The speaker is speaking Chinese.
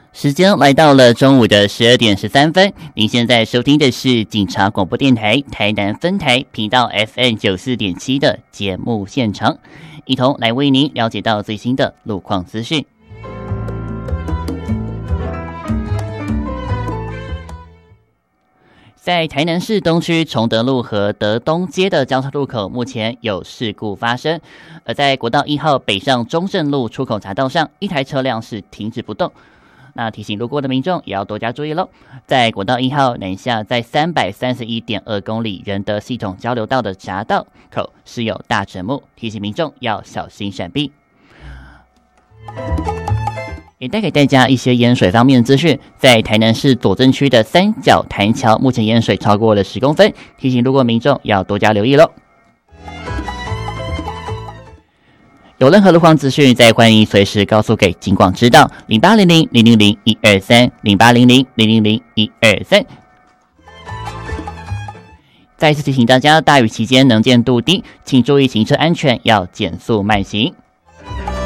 时间来到了中午的12:13，您现在收听的是警察广播电台台南分台频道 FM94.7 的节目现场，一同来为您了解到最新的路况资讯。在台南市东区崇德路和德东街的交叉路口，目前有事故发生。而在国道1号北上中正路出口匝道上，一台车辆是停止不动。那提醒路过的民众也要多加注意喽。在国道1号南下，在331.2公里仁德系统交流道的匝道口是有大枕木，提醒民众要小心闪避。也带给大家一些淹水方面的资讯，在台南市左镇区的三角潭桥，目前淹水超过了10公分，提醒路过民众要多加留意咯。有任何路况资讯，再欢迎随时告诉给警广知道，0800-000-123，0800-000-123。再次提醒大家，大雨期间能见度低，请注意行车安全，要减速慢行。